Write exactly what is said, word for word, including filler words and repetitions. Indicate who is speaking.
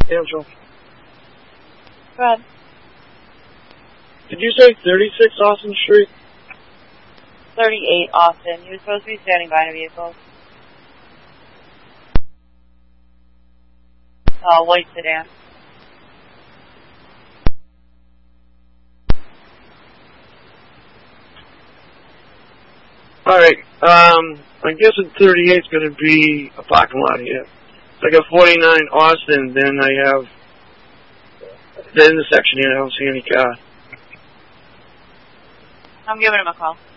Speaker 1: Angel.
Speaker 2: Go ahead.
Speaker 1: Did you say thirty-six Austin Street?
Speaker 2: thirty-eight Austin. He was supposed to be standing by in a vehicle. Uh, white sedan.
Speaker 1: Alright, um, I'm guessing thirty-eight is going to be a parking lot here. If I got forty-nine Austin, then I have the intersection here. I don't see any car.
Speaker 2: I'm giving him a call.